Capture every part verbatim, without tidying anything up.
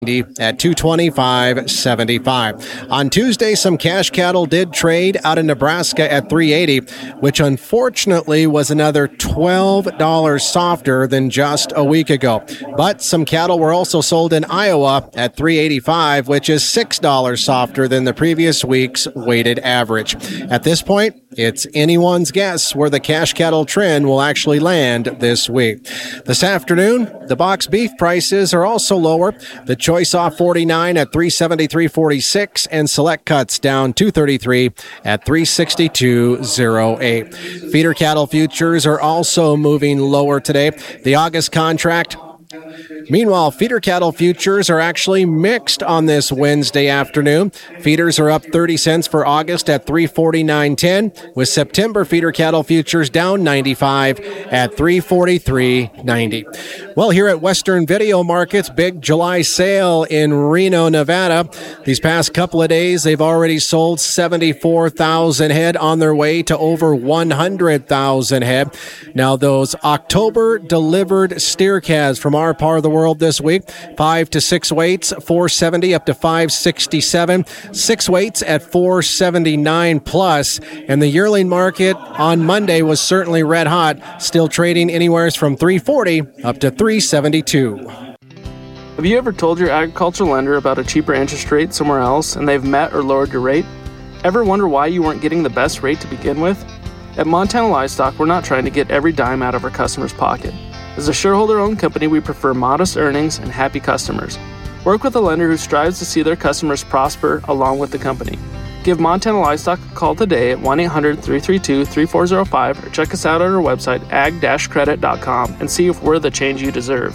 at two twenty-five seventy-five. On Tuesday, some cash cattle did trade out in Nebraska at three eighty, which unfortunately was another twelve dollars softer than just a week ago. But some cattle were also sold in Iowa at three eighty-five, which is six dollars softer than the previous week's weighted average. At this point, it's anyone's guess where the cash cattle trend will actually land this week. This afternoon, the box beef prices are also lower. The choice off forty-nine at three seventy-three forty-six, and select cuts down two thirty-three at three sixty-two oh eight. Feeder cattle futures are also moving lower today. The August contract. Meanwhile, feeder cattle futures are actually mixed on this Wednesday afternoon. Feeders are up thirty cents for August at three forty-nine ten, with September feeder cattle futures down ninety-five at three forty-three ninety. Well, here at Western Video Markets, big July sale in Reno, Nevada. These past couple of days, they've already sold seventy-four thousand head, on their way to over one hundred thousand head. Now, those October delivered steer calves from our part of the world this week, five to six weights, four seventy up to five sixty-seven, six weights at four seventy-nine plus, and the yearling market on Monday was certainly red hot, still trading anywhere from three forty up to three seventy-two. Have you ever told your agricultural lender about a cheaper interest rate somewhere else and they've met or lowered your rate? Ever wonder why you weren't getting the best rate to begin with? At Montana Livestock, we're not trying to get every dime out of our customer's pocket. As a shareholder-owned company, we prefer modest earnings and happy customers. Work with a lender who strives to see their customers prosper along with the company. Give Montana Livestock a call today at one eight hundred three three two three four zero five or check us out on our website ag dash credit dot com and see if we're the change you deserve.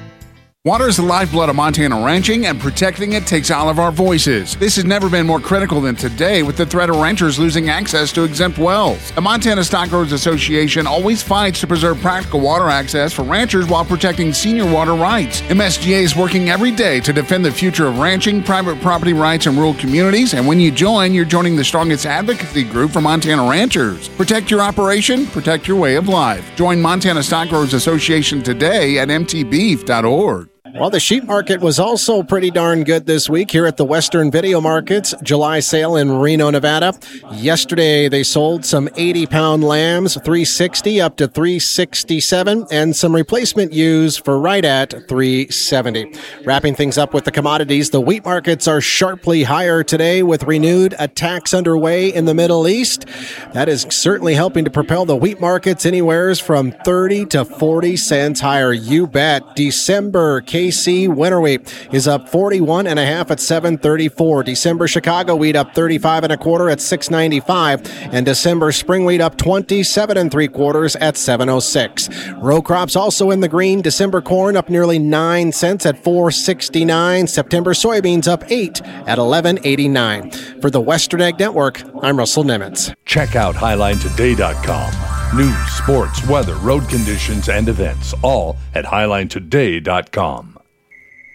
Water is the lifeblood of Montana ranching, and protecting it takes all of our voices. This has never been more critical than today, with the threat of ranchers losing access to exempt wells. The Montana Stock Growers Association always fights to preserve practical water access for ranchers while protecting senior water rights. M S G A is working every day to defend the future of ranching, private property rights, and rural communities, and when you join, you're joining the strongest advocacy group for Montana ranchers. Protect your operation, protect your way of life. Join Montana Stock Growers Association today at m t beef dot org. Well, the sheep market was also pretty darn good this week here at the Western Video Markets July sale in Reno, Nevada. Yesterday, they sold some eighty-pound lambs, three sixty up to three sixty-seven, and some replacement ewes for right at three seventy. Wrapping things up with the commodities, the wheat markets are sharply higher today with renewed attacks underway in the Middle East. That is certainly helping to propel the wheat markets anywhere from thirty to forty cents higher. You bet. December K C winter wheat is up forty-one and a half at seven thirty-four. December Chicago wheat up thirty-five and a quarter at six ninety-five, and December spring wheat up twenty-seven and three quarters at seven oh six. Row crops also in the green. December corn up nearly nine cents at four sixty-nine. September soybeans up eight at eleven eighty-nine. For the Western Ag Network, I'm Russell Nimitz. Check out highline today dot com. News, sports, weather, road conditions, and events, all at highline today dot com.